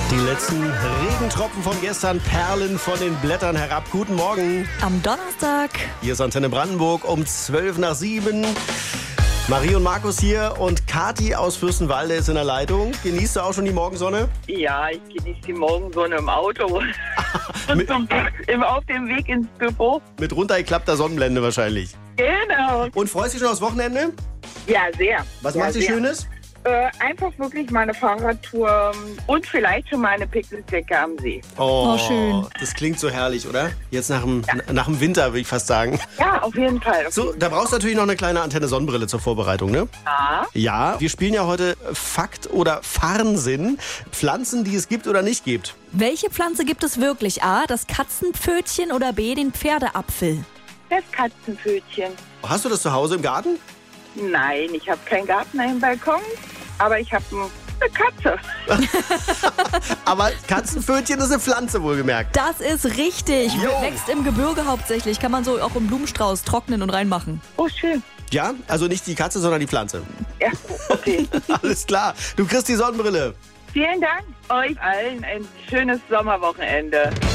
Die letzten Regentropfen von gestern perlen von den Blättern herab. Guten Morgen. Am Donnerstag. Hier ist Antenne Brandenburg um 7:12. Marie und Markus hier und Kathi aus Fürstenwalde ist in der Leitung. Genießt du auch schon die Morgensonne? Ja, ich genieße die Morgensonne im Auto und auf dem Weg ins Büro. Mit runtergeklappter Sonnenblende wahrscheinlich. Genau. Und freust dich schon aufs Wochenende? Ja, sehr. Was ja, macht ihr sehr. Schönes? Einfach wirklich meine Fahrradtour und vielleicht schon meine Picknickdecke am See. Oh, schön. Das klingt so herrlich, oder? Jetzt nach dem Winter, würde ich fast sagen. Ja, auf jeden Fall. So, da brauchst du natürlich noch eine kleine Antenne-Sonnenbrille zur Vorbereitung, ne? Ja. Ja, wir spielen ja heute Fakt oder Farnsinn. Pflanzen, die es gibt oder nicht gibt. Welche Pflanze gibt es wirklich? A, das Katzenpfötchen oder B, den Pferdeapfel? Das Katzenpfötchen. Hast du das zu Hause im Garten? Nein, ich habe keinen Garten, einen Balkon, aber ich habe eine Katze. Aber Katzenpfötchen ist eine Pflanze, wohlgemerkt. Das ist richtig. Jo. Wächst im Gebirge hauptsächlich. Kann man so auch im Blumenstrauß trocknen und reinmachen. Oh, schön. Ja, also nicht die Katze, sondern die Pflanze. Ja, okay. Alles klar. Du kriegst die Sonnenbrille. Vielen Dank. Euch allen ein schönes Sommerwochenende.